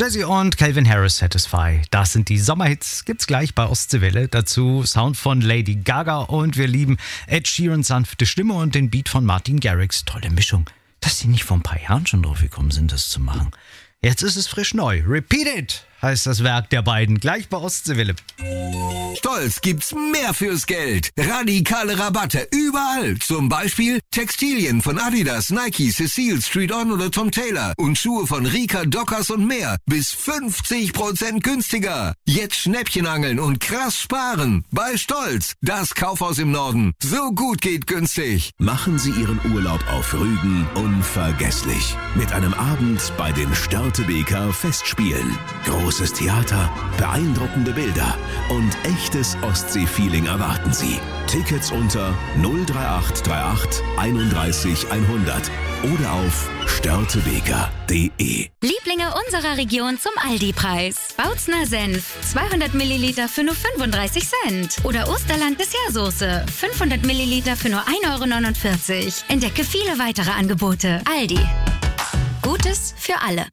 Jesse und Calvin Harris, Satisfy. Das sind die Sommerhits, gibt's gleich bei Ostseewelle. Dazu Sound von Lady Gaga und wir lieben Ed Sheerans sanfte Stimme und den Beat von Martin Garrix. Tolle Mischung. Dass die nicht vor ein paar Jahren schon drauf gekommen sind, das zu machen. Jetzt ist es frisch neu. Repeat It heißt das Werk der beiden. Gleich bei Ostseewelle. Stolz gibt's mehr fürs Geld. Radikale Rabatte überall. Zum Beispiel Textilien von Adidas, Nike, Cecile, Street On oder Tom Taylor. Und Schuhe von Rika, Dockers und mehr. Bis 50% günstiger. Jetzt Schnäppchen angeln und krass sparen. Bei Stolz. Das Kaufhaus im Norden. So gut geht günstig. Machen Sie Ihren Urlaub auf Rügen unvergesslich. Mit einem Abend bei den Störtebeker Festspielen. Großes Theater, beeindruckende Bilder und echtes Ostsee-Feeling erwarten Sie. Tickets unter 03838 31 100 oder auf störtebeker.de. Lieblinge unserer Region zum Aldi-Preis. Bautzner Senf, 200 Milliliter für nur 35 Cent. Oder Osterland Dessertsoße, 500 Milliliter für nur 1,49 €. Entdecke viele weitere Angebote. Aldi. Gutes für alle.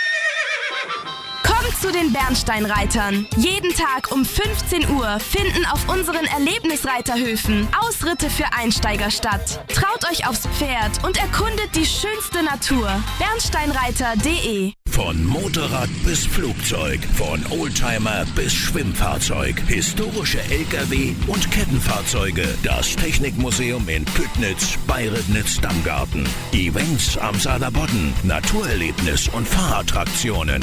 Kommt zu den Bernsteinreitern. Jeden Tag um 15 Uhr finden auf unseren Erlebnisreiterhöfen Ausritte für Einsteiger statt. Traut euch aufs Pferd und erkundet die schönste Natur. Bernsteinreiter.de. Von Motorrad bis Flugzeug, von Oldtimer bis Schwimmfahrzeug, historische LKW und Kettenfahrzeuge. Das Technikmuseum in Püttnitz bei Ribnitz-Dammgarten. Events am Saarlandbodden, Naturerlebnis und Fahrattraktionen.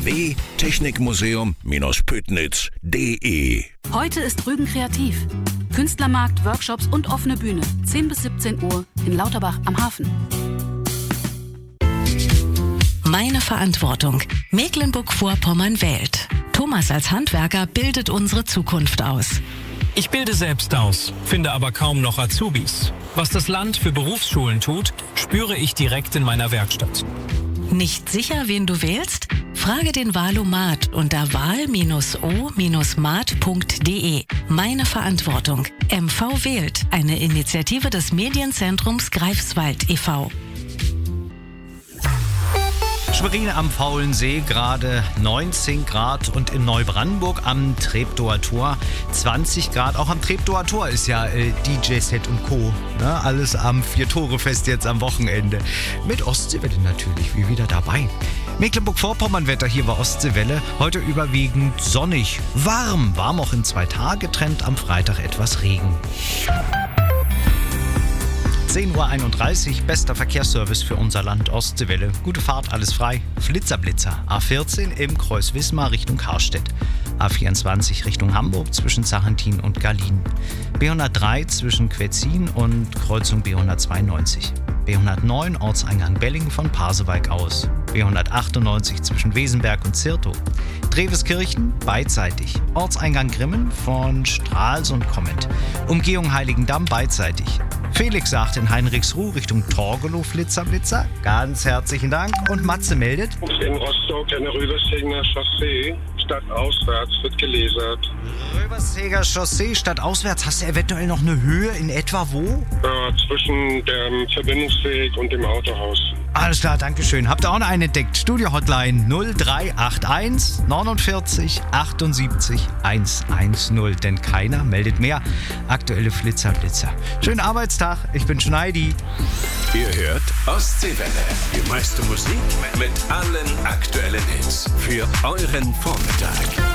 www.technikmuseum-püttnitz.de. Heute ist Rügen kreativ. Künstlermarkt, Workshops und offene Bühne. 10 bis 17 Uhr in Lauterbach am Hafen. Meine Verantwortung. Mecklenburg-Vorpommern wählt. Thomas als Handwerker bildet unsere Zukunft aus. Ich bilde selbst aus, finde aber kaum noch Azubis. Was das Land für Berufsschulen tut, spüre ich direkt in meiner Werkstatt. Nicht sicher, wen du wählst? Frage den Wahlomat unter wahl-o-mat.de. Meine Verantwortung. MV wählt. Eine Initiative des Medienzentrums Greifswald e.V. Schwerin am Faulen See gerade 19 Grad und in Neubrandenburg am Treptower Tor 20 Grad. Auch am Treptower Tor ist ja DJ-Set und Co. Ne? Alles am Vier-Tore-Fest jetzt am Wochenende. Mit Ostseewelle natürlich, wie wieder dabei. Mecklenburg-Vorpommern-Wetter hier bei Ostseewelle. Heute überwiegend sonnig, warm. Warm auch in 2 Tage, getrennt am Freitag etwas Regen. 10:31 Uhr, bester Verkehrsservice für unser Land Ostseewelle. Gute Fahrt, alles frei. Flitzer-Blitzer. A14 im Kreuz Wismar Richtung Karstedt. A24 Richtung Hamburg zwischen Sarrentin und Gallien. B103 zwischen Quetzin und Kreuzung B192. B109 Ortseingang Belling von Pasewalk aus. B198 zwischen Wesenberg und Zirtow. Dreweskirchen beidseitig. Ortseingang Grimmen von Stralsund kommend. Umgehung Heiligendamm beidseitig. Felix sagt in Heinrichsruh Richtung Torgelow Flitzer-Blitzer. Ganz herzlichen Dank. Und Matze meldet. In Rostock an der Rövershänger Chaussee, stadtauswärts, wird gelasert. Rövershänger Chaussee, stadtauswärts. Hast du eventuell noch eine Höhe in etwa wo? Zwischen dem Verbindungsweg und dem Autohaus. Alles klar, Dankeschön. Habt ihr auch noch einen entdeckt? Studio-Hotline 0381 49 78 110. Denn keiner meldet mehr. Aktuelle Flitzer-Blitzer. Schönen Arbeitstag. Ich bin Schneidi. Ihr hört Ostseewelle. Die meiste Musik mit allen aktuellen Hits. Für euren Vormittag.